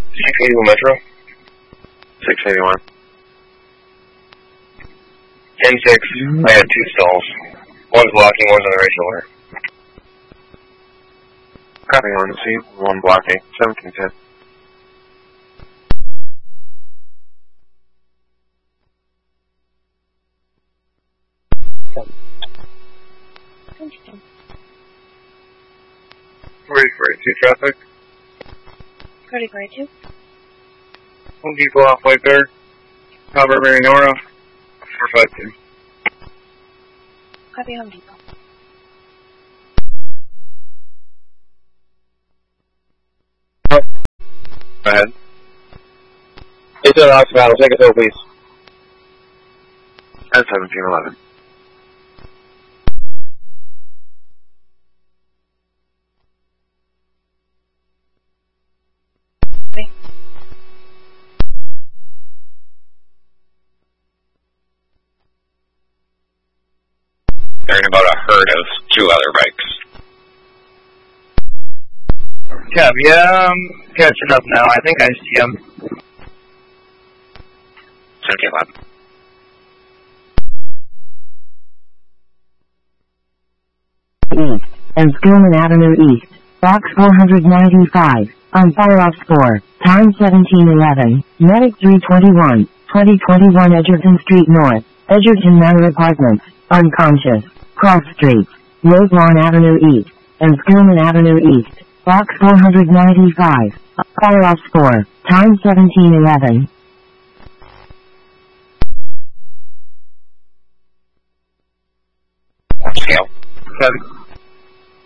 681 Metro. 681. 10-6, I had 2 stalls. One's blocking, one's on the right shoulder. Copy on seat, 1 blocking, 1710. Ready for 2 traffic. Ready for 2. Home Depot off white there. Albert Mary Nora. 452. Copy Home Depot. Go ahead. It's an ox battle. Take a tow, please. At 1711. They're in about a herd of 2 other bikes. Cab, yeah, I'm catching up now. I think I see him. 1711. East, and Skillman Avenue East, box 495, on fire off score, time 1711, medic 321, 2021 Edgerton Street North, Edgerton Manor Apartments, unconscious, cross streets, Roselawn Avenue East, and Skillman Avenue East, box 495, fire off score, time 1711. Scale. 7.